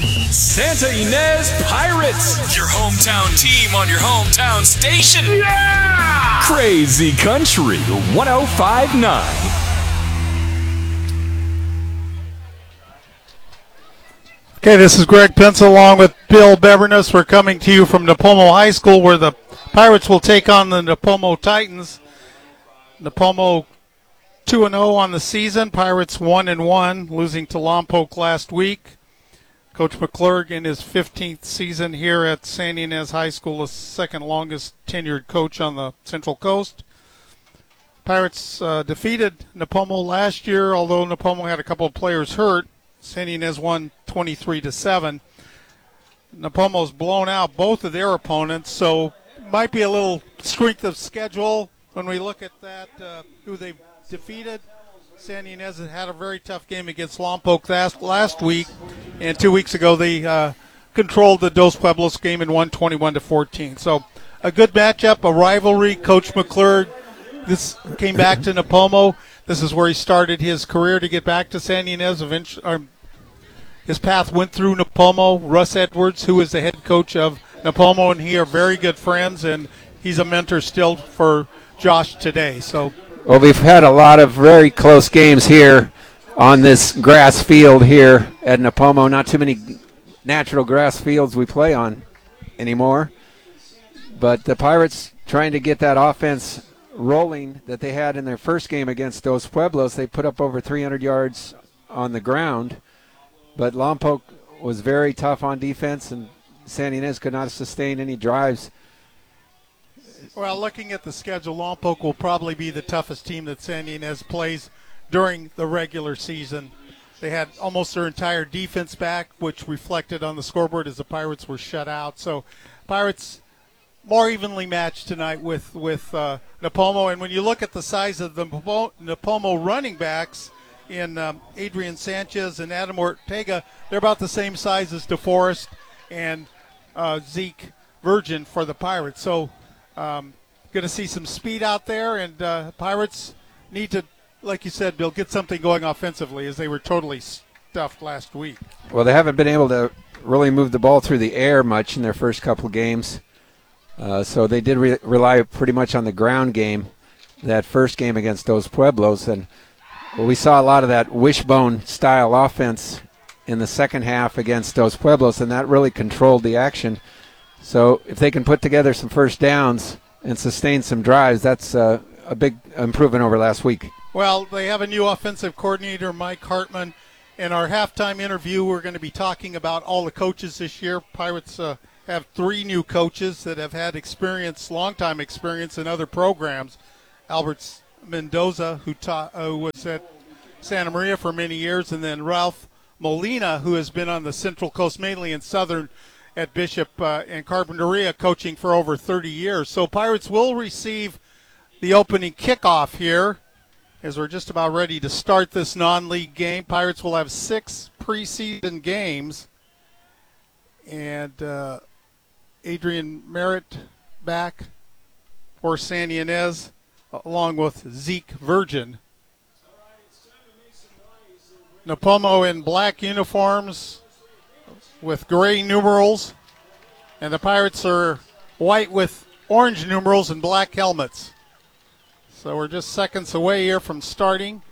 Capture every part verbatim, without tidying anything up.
Santa Ynez Pirates. Your hometown team on your hometown station. Yeah! Crazy Country one oh five point nine. Okay, this is Greg Pencil along with Bill Beverness. We're coming to you from Napomo High School, where the Pirates will take on the Napomo Titans. Napomo two and oh on the season. Pirates one and one, losing to Lompoc last week. Coach McClurg in his fifteenth season here at Santa Ynez High School, the second longest tenured coach on the Central Coast. Pirates uh, defeated Napomo last year, although Napomo had a couple of players hurt. Santa Ynez won twenty-three to seven. Napomo's blown out both of their opponents, so might be a little strength of schedule when we look at that, uh, who they've defeated. Santa Ynez had a very tough game against Lompoc last, last week, and two weeks ago they uh, controlled the Dos Pueblos game and won twenty-one to fourteen. So a good matchup, a rivalry. Coach McClurg this came back to Napomo. This is where he started his career to get back to Santa Ynez. Eventually, or his path went through Napomo. Russ Edwards, who is the head coach of Napomo, and he are very good friends, and he's a mentor still for Josh today. So, well, we've had a lot of very close games here on this grass field here at Napomo. Not too many natural grass fields we play on anymore. But the Pirates trying to get that offense rolling that they had in their first game against Dos Pueblos. They put up over three hundred yards on the ground, but Lompoc was very tough on defense, and Santa Ynez could not sustain any drives. Well, looking at the schedule, Lompoc will probably be the toughest team that Santa Ynez plays during the regular season. They had almost their entire defense back, which reflected on the scoreboard as the Pirates were shut out. So Pirates more evenly matched tonight with, with uh, Napomo. And when you look at the size of the Napomo running backs in um, Adrian Sanchez and Adam Ortega, they're about the same size as DeForest and uh, Zeke Virgin for the Pirates. So um, going to see some speed out there, and uh, Pirates need to, like you said, Bill, get something going offensively, as they were totally stuffed last week. Well, they haven't been able to really move the ball through the air much in their first couple of games. Uh, so they did re- rely pretty much on the ground game, that first game against Dos Pueblos. And well, we saw a lot of that wishbone-style offense in the second half against Dos Pueblos, and that really controlled the action. So if they can put together some first downs and sustain some drives, that's uh, a big improvement over last week. Well, they have a new offensive coordinator, Mike Hartman. In our halftime interview, we're going to be talking about all the coaches this year. Pirates uh, have three new coaches that have had experience, long-time experience in other programs. Albert Mendoza, who, taught, uh, who was at Santa Maria for many years, and then Ralph Molina, who has been on the Central Coast, mainly in Southern, at Bishop uh, and Carpinteria, coaching for over thirty years. So Pirates will receive the opening kickoff here, as we're just about ready to start this non-league game. Pirates will have six preseason games, and uh, Adrian Merritt back for Santa Ynez, along with Zeke Virgin. Napomo in black uniforms with gray numerals, and the Pirates are white with orange numerals and black helmets. So we're just seconds away here from starting.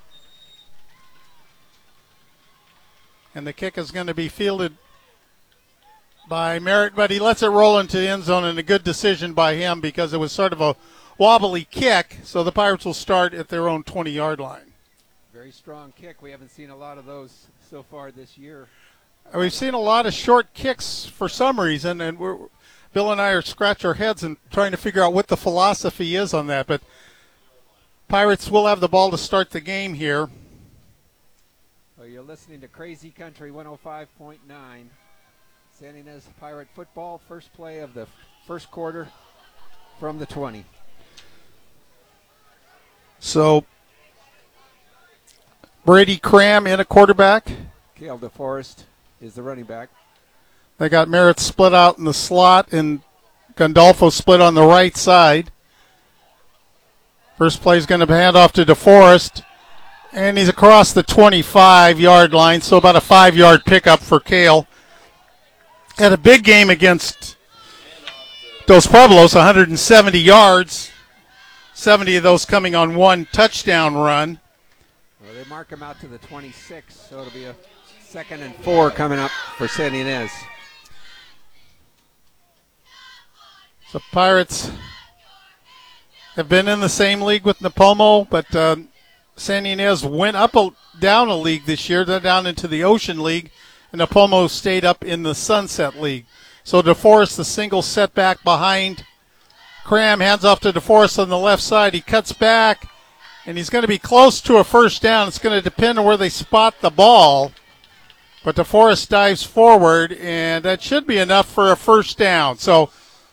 And the kick is going to be fielded by Merritt, but he lets it roll into the end zone, and a good decision by him because it was sort of a wobbly kick. So the Pirates will start at their own twenty-yard line. Very strong kick. We haven't seen a lot of those so far this year. We've seen a lot of short kicks for some reason, and we're, Bill and I are scratching our heads and trying to figure out what the philosophy is on that. But Pirates will have the ball to start the game here. Well, you're listening to Crazy Country one oh five point nine. Santa Ynez Pirate football, first play of the first quarter from the twenty. So Brady Cram in a quarterback. Cale DeForest is the running back. They got Merritt split out in the slot and Gandolfo split on the right side. First play is going to hand off to DeForest, and he's across the twenty-five-yard line, so about a five-yard pickup for Cale. had a big game against Dos Pueblos, one hundred seventy yards, seventy of those coming on one touchdown run. Well, they mark him out to the twenty-six, so it'll be a second and four coming up for San Ynez. The Pirates have been in the same league with Napomo, but uh, San Ynez went up a, down a league this year. They're down into the Ocean League, and Napomo stayed up in the Sunset League. So DeForest, the single setback behind Cram, hands off to DeForest on the left side. He cuts back, and he's going to be close to a first down. It's going to depend on where they spot the ball. But DeForest dives forward, and that should be enough for a first down. So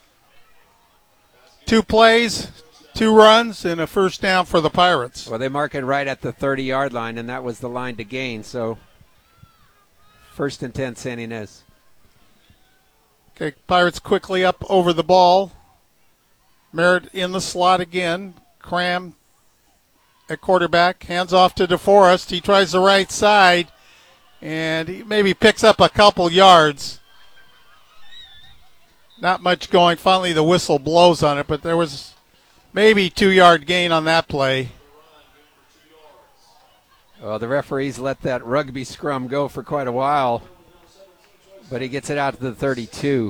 two plays, two runs, and a first down for the Pirates. Well, they mark it right at the thirty-yard line, and that was the line to gain. So first and ten, San Ynez. Okay, Pirates quickly up over the ball. Merritt in the slot again. Cram at quarterback. Hands off to DeForest. He tries the right side, and he maybe picks up a couple yards. Not much going. Finally, the whistle blows on it, but there was maybe two-yard gain on that play. Well, the referees let that rugby scrum go for quite a while, but he gets it out to the thirty-two.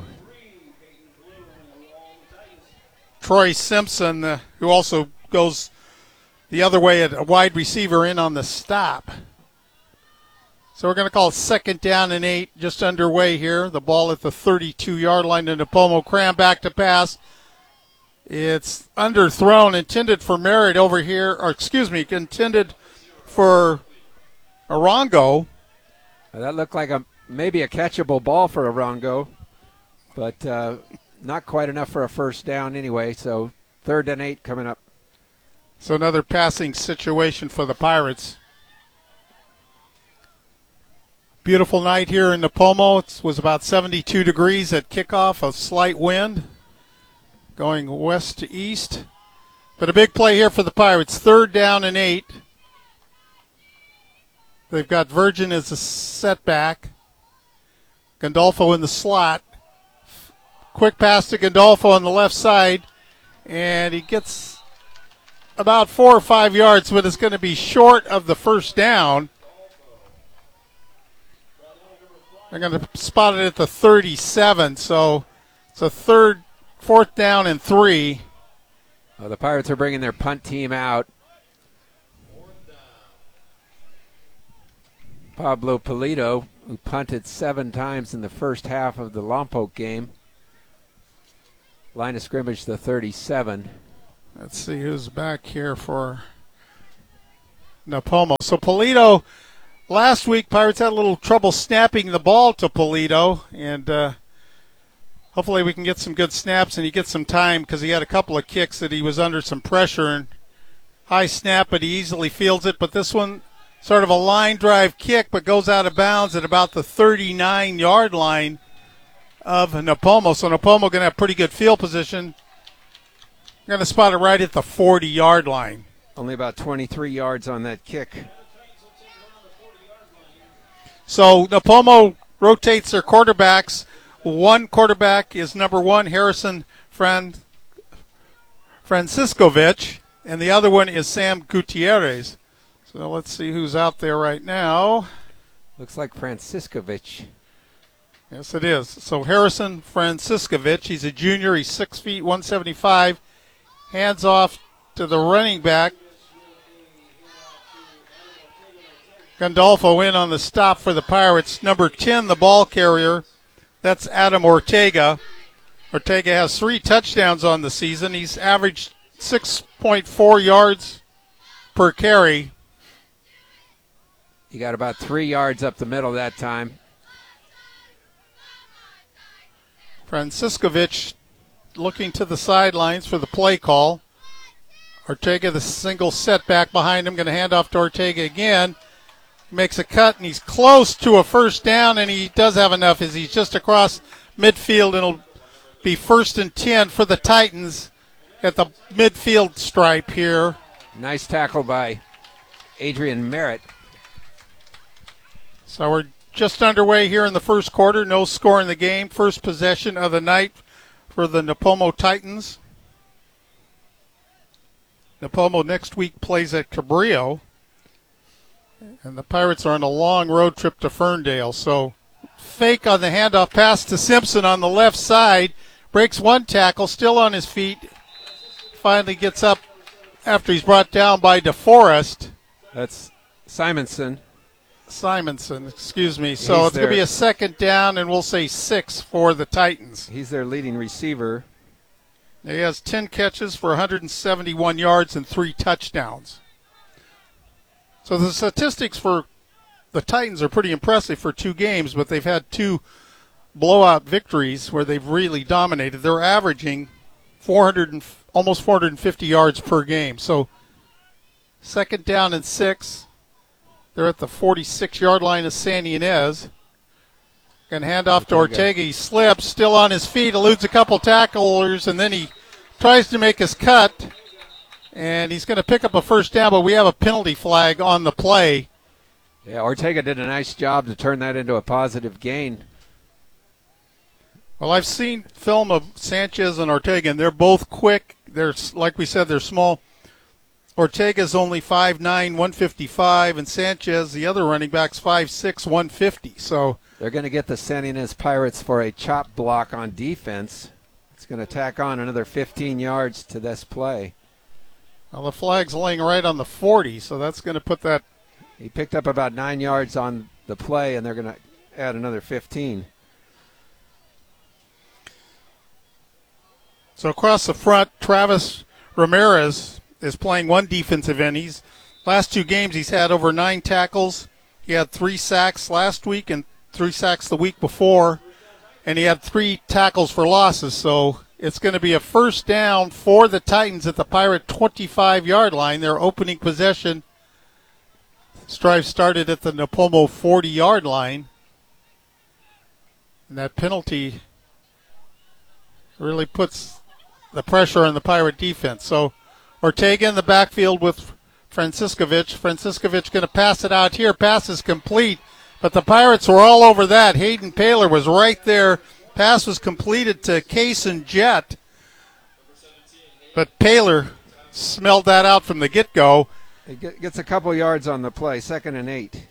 Troy Simpson, uh, who also goes the other way at a wide receiver, in on the stop. So we're going to call it second down and eight, just underway here. The ball at the thirty-two-yard line to Napomo. Cram back to pass. It's underthrown, intended for Merritt over here, or excuse me, intended for Arango. That looked like a maybe a catchable ball for Arango, but uh, not quite enough for a first down anyway. So third and eight coming up. So another passing situation for the Pirates. Beautiful night here in Napomo. It was about seventy-two degrees at kickoff, a slight wind going west to east. But a big play here for the Pirates. Third down and eight. They've got Virgin as a setback. Gandolfo in the slot. Quick pass to Gandolfo on the left side. And he gets about four or five yards, but it's going to be short of the first down. They're going to spot it at the thirty-seven, so it's a third, fourth down and three. Well, the Pirates are bringing their punt team out. Pablo Polito, who punted seven times in the first half of the Lompoc game. Line of scrimmage, the thirty-seven. Let's see who's back here for Napomo. So Polito, last week Pirates had a little trouble snapping the ball to Polito, and uh, hopefully we can get some good snaps and he gets some time, because he had a couple of kicks that he was under some pressure, and high snap, but he easily fields it. But this one, sort of a line drive kick, but goes out of bounds at about the thirty-nine-yard line of Napomo. So Napomo going to have pretty good field position. Going to spot it right at the forty-yard line. Only about twenty-three yards on that kick. So Napomo rotates their quarterbacks. One quarterback is number one, Harrison Fran- Franciscovich, and the other one is Sam Gutierrez. So let's see who's out there right now. Looks like Franciscovich. Yes, it is. So Harrison Franciscovich, he's a junior. He's six feet, one seventy-five. Hands off to the running back. Gandolfo in on the stop for the Pirates. Number ten, the ball carrier. That's Adam Ortega. Ortega has three touchdowns on the season. He's averaged six point four yards per carry. He got about three yards up the middle that time. Franciscovich looking to the sidelines for the play call. Ortega, the single setback behind him, going to hand off to Ortega again. He makes a cut, and he's close to a first down, and he does have enough as he's just across midfield, and it'll be first and ten for the Titans at the midfield stripe here. Nice tackle by Adrian Merritt. So we're just underway here in the first quarter. No score in the game. First possession of the night for the Nipomo Titans. Nipomo next week plays at Cabrillo. And the Pirates are on a long road trip to Ferndale. So fake on the handoff pass to Simpson on the left side. Breaks one tackle, still on his feet. Finally gets up after he's brought down by DeForest. That's Simonson. Simonson, excuse me. So He's it's going to their- be a second down, and we'll say six for the Titans. He's their leading receiver. He has ten catches for one hundred seventy-one yards and three touchdowns. So the statistics for the Titans are pretty impressive for two games, but they've had two blowout victories where they've really dominated. They're averaging four hundred and, almost four hundred fifty yards per game. So second down and six. They're at the forty-six-yard line of San Ynez. Going to hand off to Ortega. He slips, still on his feet, eludes a couple tacklers, and then he tries to make his cut. And he's going to pick up a first down, but we have a penalty flag on the play. Yeah, Ortega did a nice job to turn that into a positive gain. Well, I've seen film of Sanchez and Ortega, and they're both quick. They're, like we said, they're small. Ortega's only five nine, one fifty-five, and Sanchez, the other running back's five six, one fifty. So They're going to get the San Ynez Pirates for a chop block on defense. It's going to tack on another fifteen yards to this play. well, the flag's laying right on the forty, so that's going to put that. He picked up about nine yards on the play, and they're going to add another fifteen. So across the front, Travis Ramirez is playing one defensive end. He's last two games he's had over nine tackles. He had three sacks last week and three sacks the week before, and he had three tackles for losses. So it's going to be a first down for the Titans at the Pirate twenty-five-yard line. Their opening possession. This drive started at the Nipomo forty-yard line. And that penalty really puts the pressure on the Pirate defense. So Ortega in the backfield with Franciscovich. Franciscovich going to pass it out here. Pass is complete, but the Pirates were all over that. Hayden Paler was right there. Pass was completed to Kaysen Jett, but Paler smelled that out from the get-go. He get- gets a couple yards on the play, second and eight.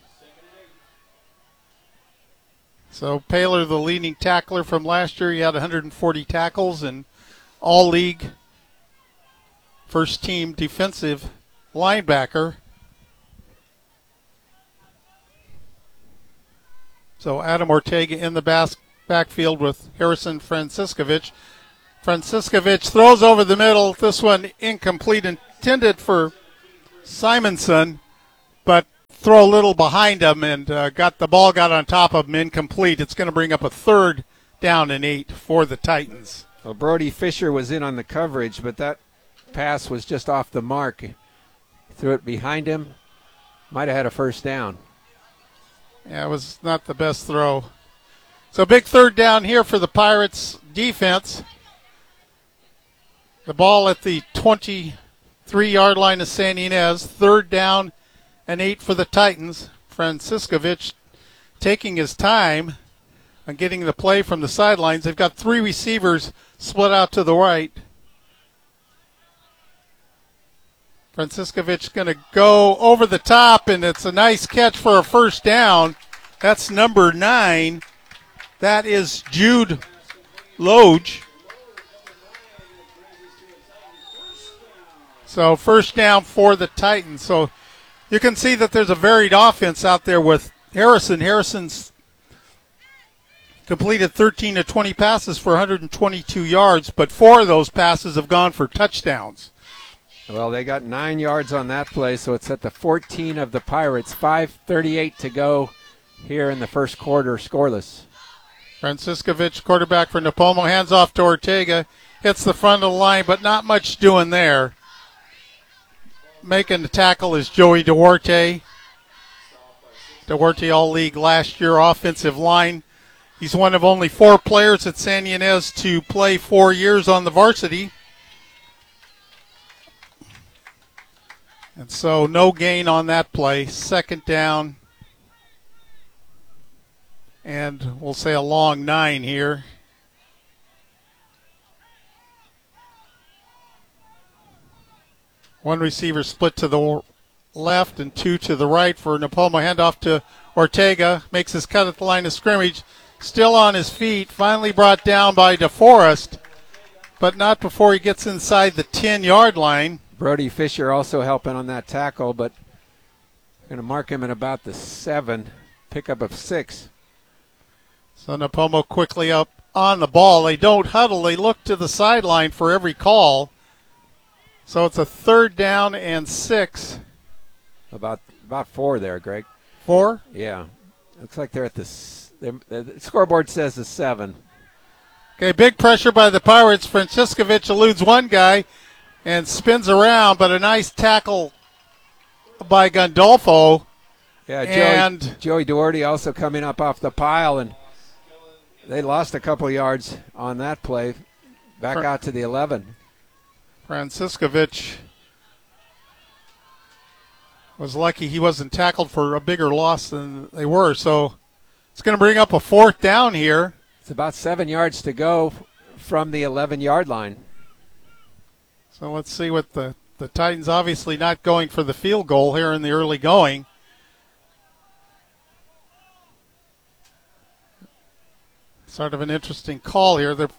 So Paler, the leading tackler from last year, he had one hundred forty tackles and all-league first-team defensive linebacker. So Adam Ortega in the bas- backfield with Harrison Franciscovich. Franciscovich throws over the middle. This one incomplete, intended for Simonson, but throw a little behind him and uh, got the ball got on top of him, incomplete. It's going to bring up a third down and eight for the Titans. Well, Brody Fisher was in on the coverage, but that pass was just off the mark. He threw it behind him. Might have had a first down. Yeah, it was not the best throw. So big third down here for the Pirates defense. The ball at the twenty-three-yard line of San Ynez. Third down and eight for the Titans. Franciscovich taking his time on getting the play from the sidelines. They've got three receivers split out to the right. Franciscovich going to go over the top, and it's a nice catch for a first down. That's number nine. That is Jude Loge. So first down for the Titans. So you can see that there's a varied offense out there with Harrison. Harrison's completed thirteen to twenty passes for one hundred twenty-two yards, but four of those passes have gone for touchdowns. Well, they got nine yards on that play, so it's at the fourteen of the Pirates. five thirty-eight to go here in the first quarter, scoreless. Franciscovich, quarterback for Nipomo, hands off to Ortega. Hits the front of the line, but not much doing there. Making the tackle is Joey Duarte. Duarte all-league last year offensive line. He's one of only four players at San Ynez to play four years on the varsity. And so no gain on that play. Second down And we'll say a long nine here. One receiver split to the left and two to the right for Nipomo. Handoff to Ortega. Makes his cut at the line of scrimmage. Still on his feet. Finally brought down by DeForest, but not before he gets inside the ten-yard line. Brody Fisher also helping on that tackle, but going to mark him at about the seven. Pickup of six. So Nipomo quickly up on the ball. They don't huddle. They look to the sideline for every call. So it's a third down and six. About about four there, Greg. Four? Yeah. Looks like they're at the, s- they're, the scoreboard says the seven. Okay, big pressure by the Pirates. Franciscovich eludes one guy and spins around, but a nice tackle by Gandolfo. Yeah, Joey, and Joey Doherty also coming up off the pile, and they lost a couple yards on that play. Back out to the eleven. Franciscovich was lucky he wasn't tackled for a bigger loss than they were. So it's going to bring up a fourth down here. It's about seven yards to go from the eleven-yard line. So let's see what the, the Titans obviously not going for the field goal here in the early going. Sort of an interesting call here. They're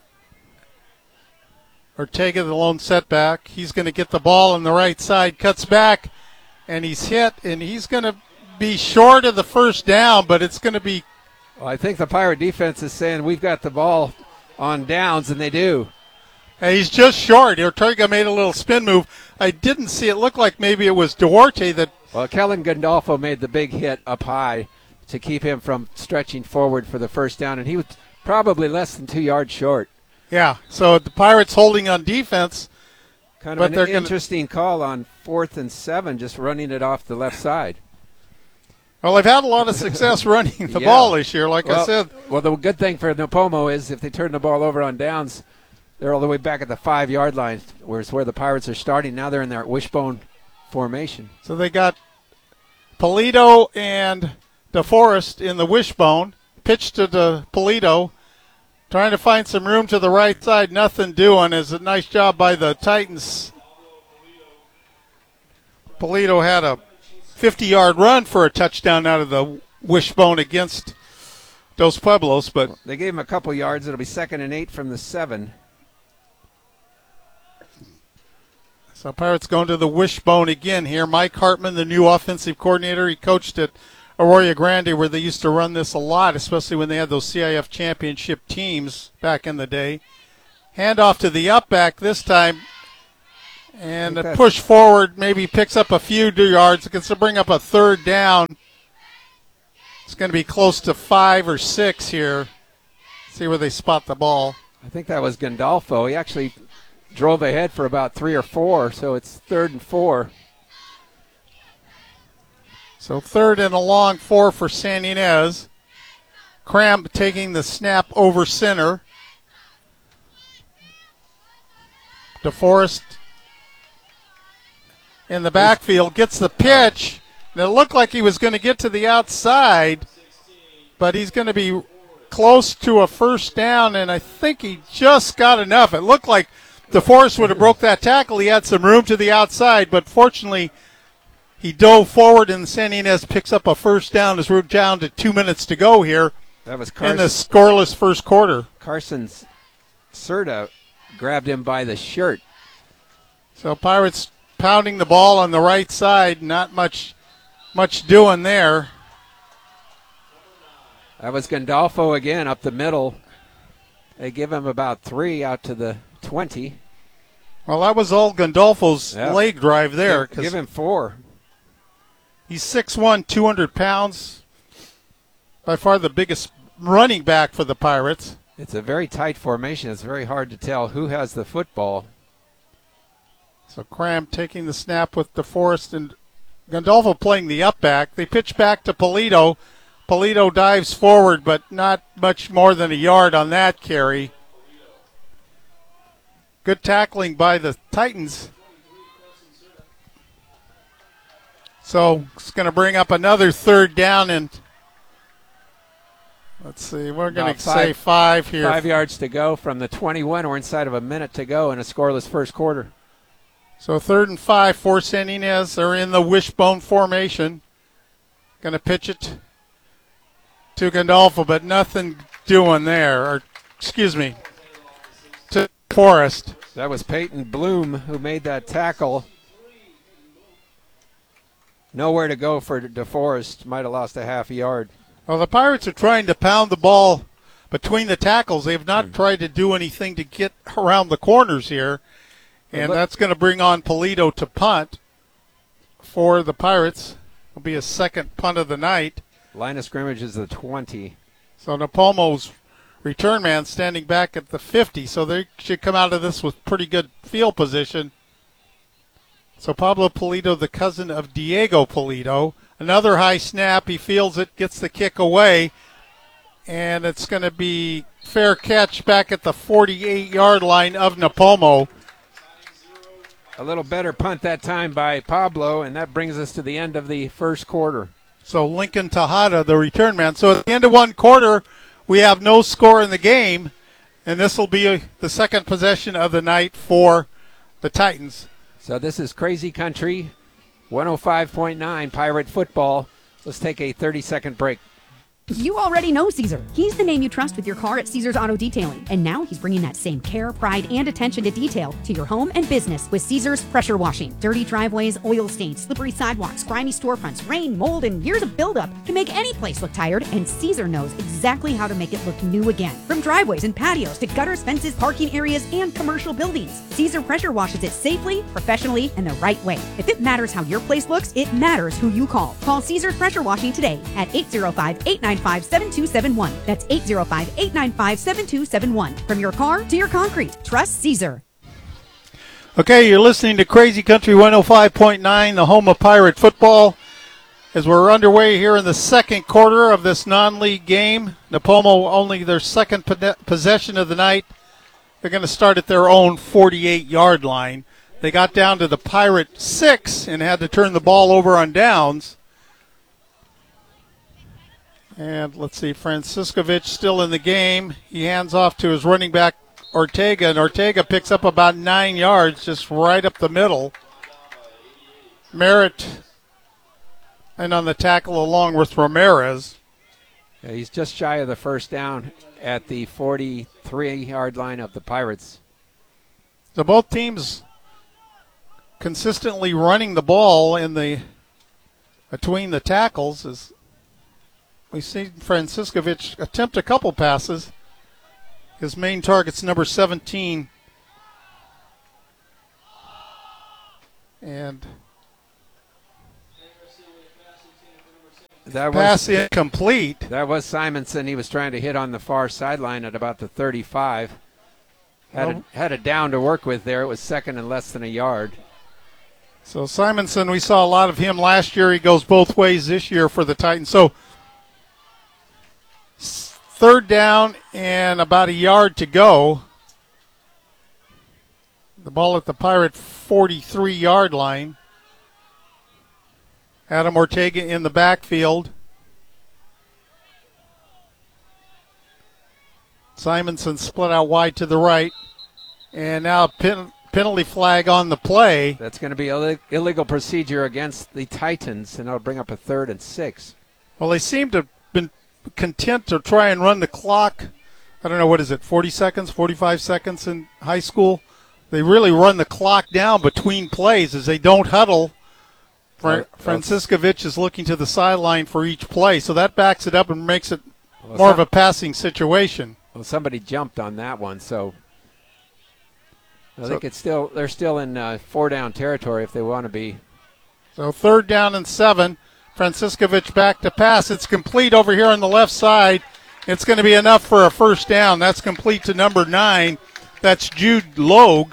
Ortega, the lone setback. He's going to get the ball on the right side, cuts back, and he's hit, and he's going to be short of the first down, but it's going to be. Well, I think the Pirate defense is saying we've got the ball on downs, and they do. And he's just short. Ortega made a little spin move. I didn't see it. Look like maybe it was Duarte that. Well, Kellen Gandolfo made the big hit up high to keep him from stretching forward for the first down, and he was probably less than two yards short. Yeah, so the Pirates holding on defense. Kind of but an they're interesting gonna, call on fourth and seven, just running it off the left side. Well, they've had a lot of success running the yeah. ball this year, like well, I said. Well, the good thing for Nipomo is if they turn the ball over on downs, they're all the way back at the five-yard line, whereas where the Pirates are starting. Now they're in their wishbone formation. So they got Polito and DeForest in the wishbone. Pitch to the Polito. Trying to find some room to the right side. Nothing doing. Is a nice job by the Titans. Polito had a fifty-yard run for a touchdown out of the wishbone against Dos Pueblos. But well, they gave him a couple yards. It'll be second and eight from the seven. So Pirates going to the wishbone again here. Mike Hartman, the new offensive coordinator. He coached at Arroyo Grande, where they used to run this a lot, especially when they had those C I F championship teams back in the day. Handoff to the up back this time. And a push forward, maybe picks up a few yards. It can still bring up a third down. It's going to be close to five or six here. See where they spot the ball. I think that was Gandolfo. He actually drove ahead for about three or four, so it's third and four. So third and a long four for San Ynez. Cram taking the snap over center. DeForest in the backfield gets the pitch. And it looked like he was going to get to the outside, but he's going to be close to a first down, and I think he just got enough. It looked like DeForest would have broke that tackle. He had some room to the outside, but fortunately he dove forward, and San Ynez picks up a first down as we're down to two minutes to go here. That was Carson, in the scoreless first quarter. Carson Serta grabbed him by the shirt. So Pirates pounding the ball on the right side. Not much much doing there. That was Gandolfo again up the middle. They give him about three out to the twenty. Well, that was all Gandolfo's yeah. leg drive there. Give, give him four. He's six one, two hundred pounds. By far the biggest running back for the Pirates. It's a very tight formation. It's very hard to tell who has the football. So Cram taking the snap with DeForest and Gandolfo playing the up back. They pitch back to Polito. Polito dives forward, but not much more than a yard on that carry. Good tackling by the Titans. So it's going to bring up another third down and Let's see. We're going to About say five- five here. Five yards to go from the twenty-one. We're inside of a minute to go in a scoreless first quarter. So third and five for San Ynez. They're in the wishbone formation. Going to pitch it to Gandolfo, but nothing doing there. Or, excuse me, to Forrest. That was Peyton Bloom who made that tackle. Nowhere to go for DeForest. Might have lost a half yard. Well, the Pirates are trying to pound the ball between the tackles. They have not tried to do anything to get around the corners here. And that's going to bring on Polito to punt for the Pirates. It'll be a second punt of the night. Line of scrimmage is the twenty. So Napomo's return man standing back at the fifty. So they should come out of this with pretty good field position. So Pablo Polito, the cousin of Diego Polito. Another high snap. He fields it, gets the kick away. And it's going to be fair catch back at the forty-eight-yard line of Napomo. A little better punt that time by Pablo, and that brings us to the end of the first quarter. So Lincoln Tejada, the return man. So at the end of one quarter, we have no score in the game, and this will be a, the second possession of the night for the Titans. So this is Crazy Country, one oh five point nine Pirate Football. Let's take a thirty-second break. You already know Caesar. He's the name you trust with your car at Caesar's Auto Detailing. And now he's bringing that same care, pride, and attention to detail to your home and business with Caesar's Pressure Washing. Dirty driveways, oil stains, slippery sidewalks, grimy storefronts, rain, mold, and years of buildup can make any place look tired, and Caesar knows exactly how to make it look new again. From driveways and patios to gutters, fences, parking areas, and commercial buildings, Caesar Pressure washes it safely, professionally, and the right way. If it matters how your place looks, it matters who you call. Call Caesar's Pressure Washing today at eight oh five, eight nine five, seven two seven one. That's eight oh five, eight nine five, seven two seven one. From your car to your concrete, trust Caesar. Okay, you're listening to Crazy Country one oh five point nine, the home of Pirate football. As we're underway here in the second quarter of this non-league game, Napomo only their second possession of the night. They're going to start at their own forty-eight-yard line. They got down to the Pirate six and had to turn the ball over on downs. And let's see, Franciscovich still in the game. He hands off to his running back, Ortega, and Ortega picks up about nine yards, just right up the middle. Merritt and on the tackle along with Ramirez. Yeah, he's just shy of the first down at the forty-three-yard line of the Pirates. So both teams consistently running the ball in the between the tackles. As we see Franciscovich attempt a couple passes. His main target's number seventeen. And that pass was incomplete. That was Simonson. He was trying to hit on the far sideline at about the thirty-five. Had Well, a, had a down to work with there. It was second and less than a yard. So Simonson, we saw a lot of him last year. He goes both ways this year for the Titans. So third down and about a yard to go. The ball at the Pirate forty-three-yard line. Adam Ortega in the backfield. Simonson split out wide to the right. And now a pen, penalty flag on the play. That's going to be Ill- illegal procedure against the Titans, and that'll bring up a third and six. Well, they seem to have been content to try and run the clock. I don't know, what is it, forty seconds, forty-five seconds in high school? They really run the clock down between plays as they don't huddle. Fra- Franciscovich is looking to the sideline for each play, so that backs it up and makes it Well, more some- of a passing situation. Well, somebody jumped on that one, so I So- think it's still they're still in uh, four down territory if they want to be. So third down and seven. Franciscovich back to pass. It's complete over here on the left side. It's going to be enough for a first down. That's complete to number nine. That's Jude Logue.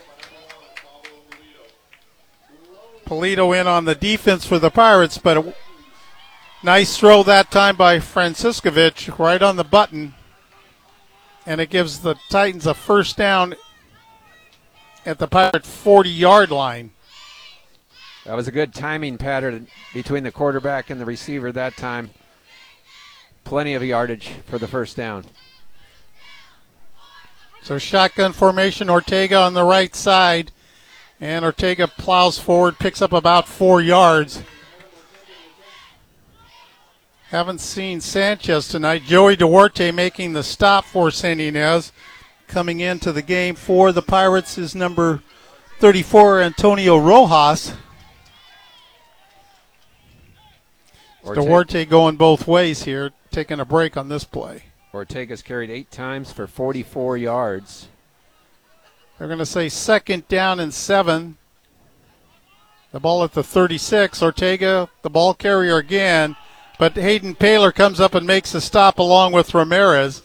Polito in on the defense for the Pirates, but a nice throw that time by Franciscovich right on the button. And it gives the Titans a first down at the Pirate forty-yard line. That was a good timing pattern between the quarterback and the receiver that time. plenty of yardage for the first down. So shotgun formation, Ortega on the right side. And Ortega plows forward, picks up about four yards. Haven't seen Sanchez tonight. Joey Duarte making the stop for Santa Ynez. Coming into the game for the Pirates is number thirty-four, Antonio Rojas. Ortega. Duarte going both ways here, taking a break on this play. Ortega's carried eight times for forty-four yards. They're going to say second down and seven. The ball at the thirty-six. Ortega, the ball carrier again. But Hayden Paler comes up and makes a stop along with Ramirez.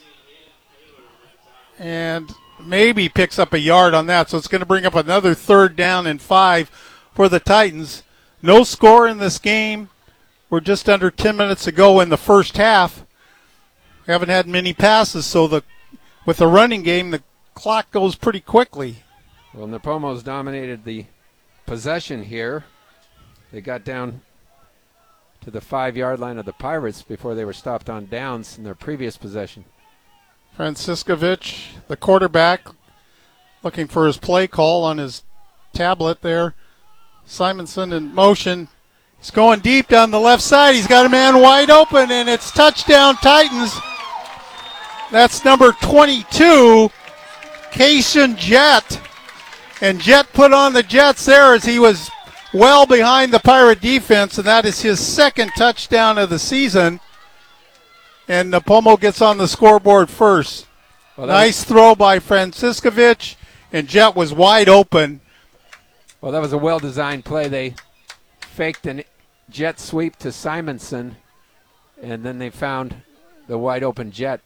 And maybe picks up a yard on that. So it's going to bring up another third down and five for the Titans. No score in this game. We're just under ten minutes to go in the first half. We haven't had many passes, so the with the running game, the clock goes pretty quickly. Well, Napomo's dominated the possession here. They got down to the five-yard line of the Pirates before they were stopped on downs in their previous possession. Franciscovich, the quarterback, looking for his play call on his tablet there. Simonson in motion. He's going deep down the left side. He's got a man wide open, and it's touchdown Titans. That's number twenty-two, Kason Jett. And Jett put on the Jets there as he was well behind the Pirate defense, and that is his second touchdown of the season. And Napomo gets on the scoreboard first. Well, nice was, throw by Franciscovich, and Jett was wide open. Well, that was a well-designed play. They faked a jet sweep to Simonson, and then they found the wide-open Jett.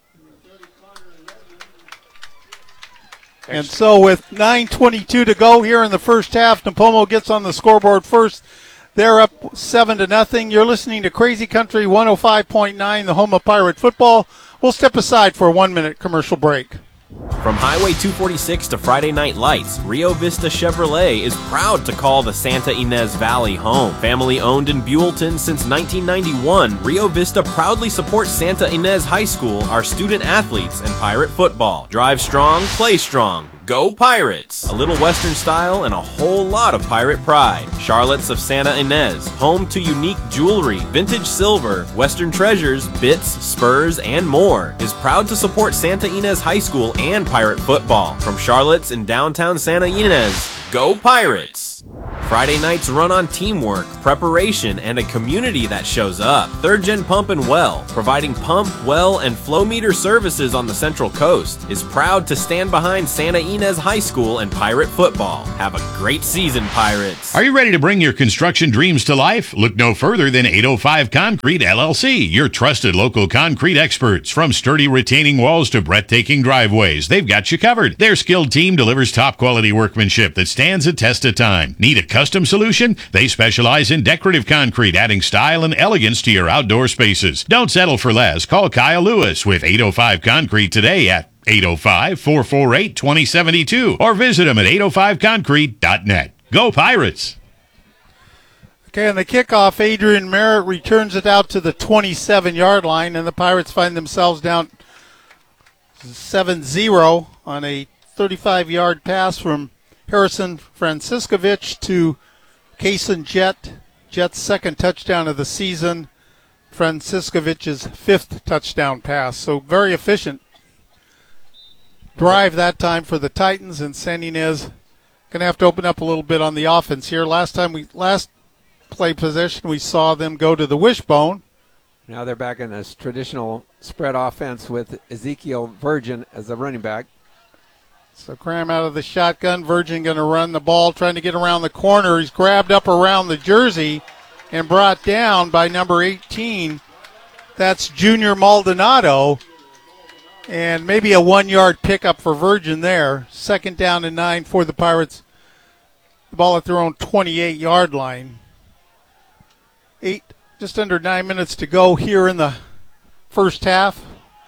And so with nine twenty-two to go here in the first half, Napomo gets on the scoreboard first. They're up seven to nothing. You're listening to Crazy Country one oh five point nine, the home of Pirate football. We'll step aside for a one-minute commercial break. From Highway two forty-six to Friday Night Lights, Rio Vista Chevrolet is proud to call the Santa Ynez Valley home. Family owned in Buellton since nineteen ninety-one, Rio Vista proudly supports Santa Ynez High School, our student athletes, and Pirate football. Drive strong, play strong. Go Pirates! A little Western style and a whole lot of Pirate pride. Charlotte's of Santa Ynez, home to unique jewelry, vintage silver, Western treasures, bits, spurs, and more, is proud to support Santa Ynez High School and Pirate football. From Charlotte's in downtown Santa Ynez, go Pirates! Friday nights run on teamwork, preparation, and a community that shows up. Third Gen Pump and Well, providing pump, well, and flow meter services on the Central Coast, is proud to stand behind Santa Ynez High School and Pirate football. Have a great season, Pirates. Are you ready to bring your construction dreams to life? Look no further than eight oh five Concrete L L C, your trusted local concrete experts. From sturdy retaining walls to breathtaking driveways, they've got you covered. Their skilled team delivers top quality workmanship that stands the test of time. Need a custom solution? They specialize in decorative concrete, adding style and elegance to your outdoor spaces. Don't settle for less. Call Kyle Lewis with eight oh five Concrete today at eight oh five, four four eight, two oh seven two or visit them at eight oh five concrete dot net. Go Pirates! Okay, on the kickoff, Adrian Merritt returns it out to the twenty-seven-yard line, and the Pirates find themselves down seven zero on a thirty-five-yard pass from Harrison Franciscovich to Kason Jett. Jett's second touchdown of the season. Franciscovich's fifth touchdown pass. So very efficient drive that time for the Titans, and Santa Ynez going to have to open up a little bit on the offense here. Last time we last play possession, we saw them go to the wishbone. Now they're back in this traditional spread offense with Ezekiel Virgin as the running back. So Cram out of the shotgun. Virgin going to run the ball, trying to get around the corner. He's grabbed up around the jersey and brought down by number eighteen. That's Junior Maldonado. And maybe a one-yard pickup for Virgin there. Second down and nine for the Pirates. The ball at their own twenty-eight-yard line. Eight, just under nine minutes to go here in the first half.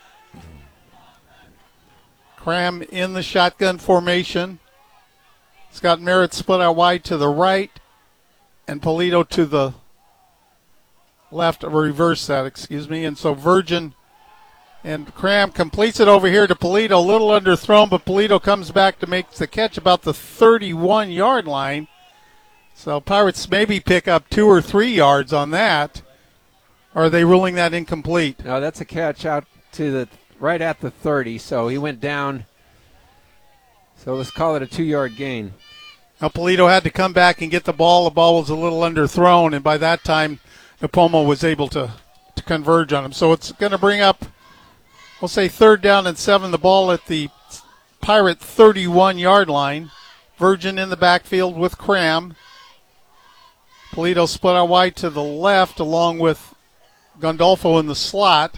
Cram in the shotgun formation. Scott Merritt split out wide to the right, and Polito to the left, reverse that, excuse me. And so Virgin and Cram completes it over here to Polito, a little underthrown, but Polito comes back to make the catch about the thirty-one-yard line. So Pirates maybe pick up two or three yards on that. Or are they ruling that incomplete? No, that's a catch out to the right at the thirty, so he went down. So let's call it a two-yard gain. Now Polito had to come back and get the ball. The ball was a little underthrown, and by that time, Nipomo was able to, to converge on him. So it's going to bring up, we'll say third down and seven, the ball at the Pirate thirty-one-yard line. Virgin in the backfield with Cram. Polito split out wide to the left along with Gondolfo in the slot.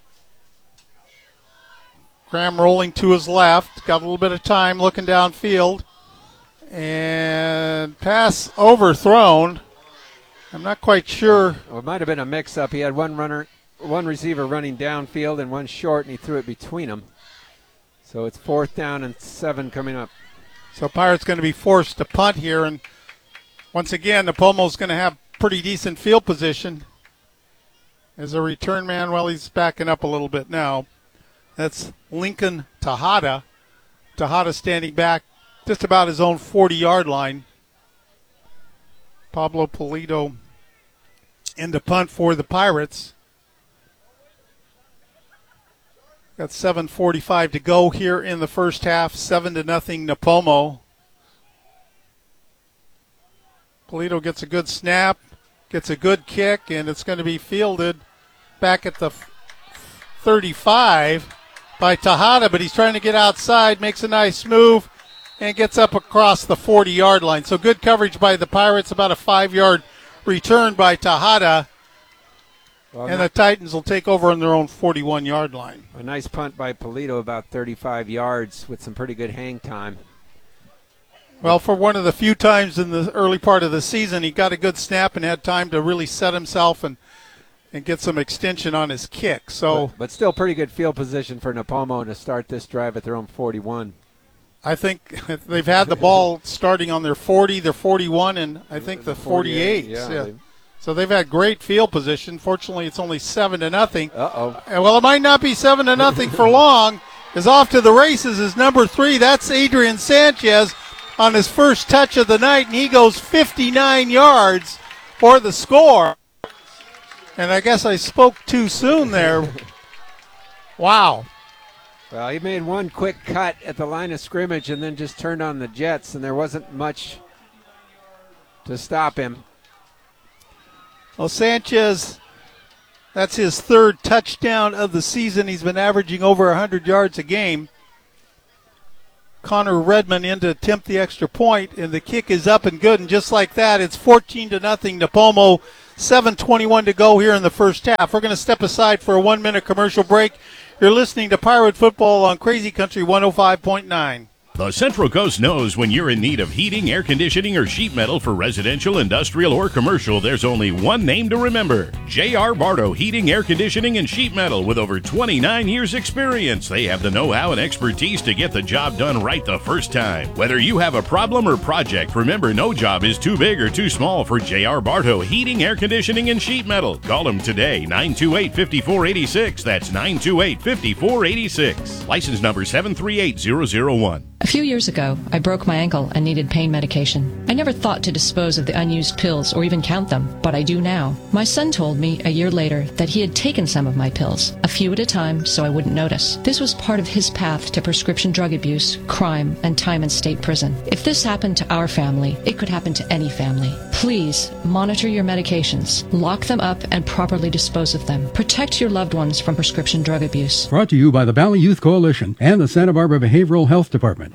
Cram rolling to his left. Got a little bit of time looking downfield. And pass overthrown. I'm not quite sure. Well, it might have been a mix-up. He had one runner, one receiver running downfield and one short, and he threw it between them. So it's fourth down and seven coming up. So Pirates going to be forced to punt here. And once again, Nipomo's going to have pretty decent field position. As a return man, well, he's backing up a little bit now. That's Lincoln Tejada. Tejada standing back just about his own forty-yard line. Pablo Polito in the punt for the Pirates. Got seven forty-five to go here in the first half. Seven to nothing Nipomo. Polito gets a good snap, gets a good kick, and it's going to be fielded back at the thirty-five by Tejada, but he's trying to get outside, makes a nice move, and gets up across the forty-yard line. So good coverage by the Pirates, about a five-yard return by Tejada, well, and the Titans will take over on their own forty-one-yard line. A nice punt by Polito, about thirty-five yards with some pretty good hang time. Well, for one of the few times in the early part of the season, he got a good snap and had time to really set himself and and get some extension on his kick. So, but, but still pretty good field position for Nipomo to start this drive at their own forty-one. I think they've had the ball starting on their forty, their forty-one, and I think the forty-eight. Yeah, yeah. they, so they've had great field position. Fortunately, it's only seven to nothing. Uh-oh. Well, it might not be seven to nothing for long. Is off to the races is number three. That's Adrian Sanchez on his first touch of the night, and he goes fifty-nine yards for the score. And I guess I spoke too soon there. Wow. Well, he made one quick cut at the line of scrimmage and then just turned on the jets, and there wasn't much to stop him. Well, Sanchez, that's his third touchdown of the season. He's been averaging over one hundred yards a game. Connor Redmond in to attempt the extra point, and the kick is up and good. And just like that, it's fourteen to nothing Nipomo. seven twenty-one to go here in the first half. We're going to step aside for a one-minute commercial break. You're listening to Pirate Football on Crazy Country one oh five point nine. The Central Coast knows when you're in need of heating, air conditioning, or sheet metal for residential, industrial, or commercial, there's only one name to remember. J R. Bardo Heating, Air Conditioning, and Sheet Metal. With over twenty-nine years experience, they have the know-how and expertise to get the job done right the first time. Whether you have a problem or project, remember no job is too big or too small for J R. Bardo Heating, Air Conditioning, and Sheet Metal. Call them today, nine two eight, five four eight six. That's nine two eight, five four eight six. License number seven three eight zero zero one. A few years ago, I broke my ankle and needed pain medication. I never thought to dispose of the unused pills or even count them, but I do now. My son told me a year later that he had taken some of my pills, a few at a time so I wouldn't notice. This was part of his path to prescription drug abuse, crime, and time in state prison. If this happened to our family, it could happen to any family. Please monitor your medications, lock them up, and properly dispose of them. Protect your loved ones from prescription drug abuse. Brought to you by the Valley Youth Coalition and the Santa Barbara Behavioral Health Department.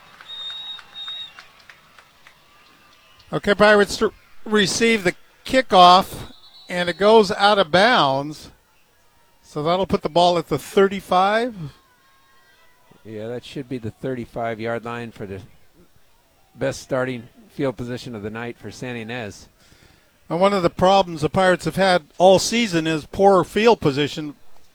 Okay, Pirates receive the kickoff, and it goes out of bounds. So that'll put the ball at the thirty-five. Yeah, that should be the thirty-five-yard line for the best starting field position of the night for San Ynez. And one of the problems the Pirates have had all season is poor field position.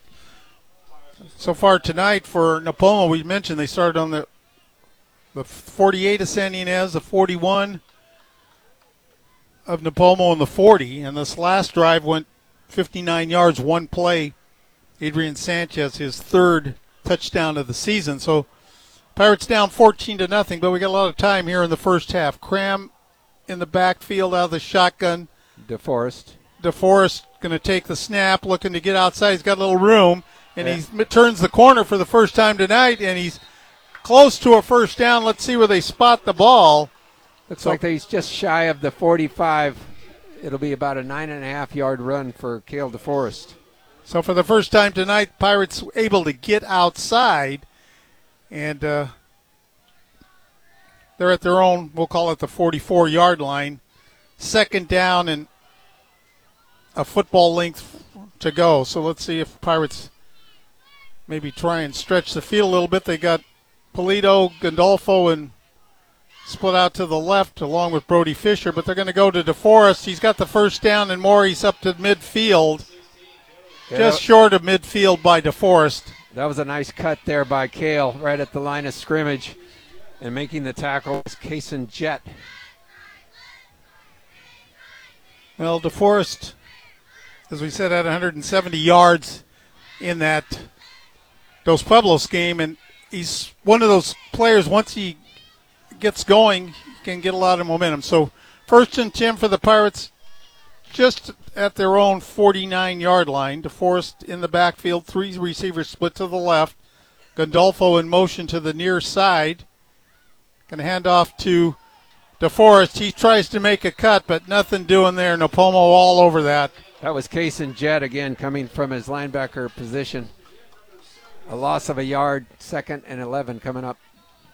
So far tonight for Nipomo, we mentioned they started on the the forty-eight of San Ynez, the forty-one of Nipomo, and the forty. And this last drive went fifty-nine yards, one play. Adrian Sanchez, his third touchdown of the season. So Pirates down fourteen to nothing, but we got a lot of time here in the first half. Cram in the backfield out of the shotgun. DeForest. DeForest going to take the snap, looking to get outside. He's got a little room, and yeah. he turns the corner for the first time tonight, and he's close to a first down. Let's see where they spot the ball. Looks so, like he's just shy of the forty-five. It'll be about a nine and a half yard run for Cale DeForest. So for the first time tonight, Pirates able to get outside, and uh, they're at their own, we'll call it the forty-four yard line. Second down and a football length to go. So let's see if Pirates maybe try and stretch the field a little bit. They got Polito, Gandolfo, and split out to the left along with Brody Fisher, but they're going to go to DeForest. He's got the first down, and Maurice up to midfield. Yeah. Just short of midfield by DeForest. That was a nice cut there by Cale right at the line of scrimmage, and making the tackle was Kaysen Jett. Well, DeForest, as we said, had one hundred seventy yards in that Dos Pueblos game, and he's one of those players, once he gets going, he can get a lot of momentum. So first and ten for the Pirates, just at their own forty-nine yard line. DeForest in the backfield, three receivers split to the left. Gandolfo in motion to the near side. Going to hand off to DeForest. He tries to make a cut, but nothing doing there. Napomo all over that. That was Kaysen Jett again coming from his linebacker position. A loss of a yard, second and eleven coming up.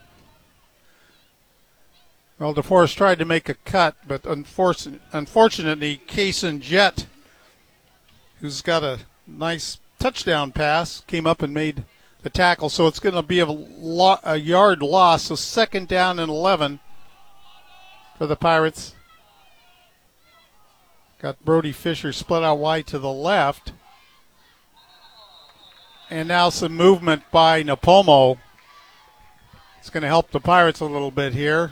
Well, DeForest tried to make a cut, but unfortunately, unfortunately Kaysen Jett, who's got a nice touchdown pass, came up and made the tackle. So it's going to be a, lo- a yard loss. So second down and eleven for the Pirates. Got Brody Fisher split out wide to the left. And now some movement by Napomo. It's going to help the Pirates a little bit here.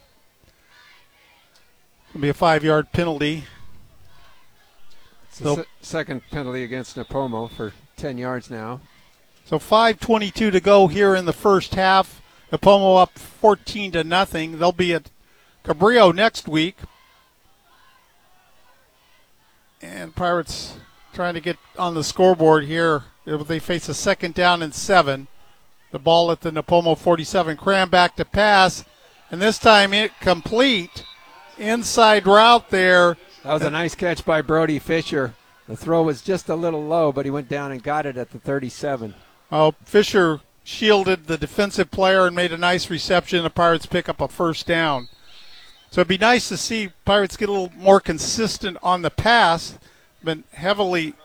It'll be a five-yard penalty. It's the se- second penalty against Napomo for ten yards now. So five twenty-two to go here in the first half. Napomo up fourteen to nothing. They'll be at Cabrillo next week. And Pirates trying to get on the scoreboard here. They face a second down and seven. The ball at the Napomo forty-seven. Cram back to pass. And this time it complete. Inside route there. That was a nice catch by Brody Fisher. The throw was just a little low, but he went down and got it at the thirty-seven. Oh, Fisher shielded the defensive player and made a nice reception. The Pirates pick up a first down. So it'd be nice to see Pirates get a little more consistent on the pass. Been heavily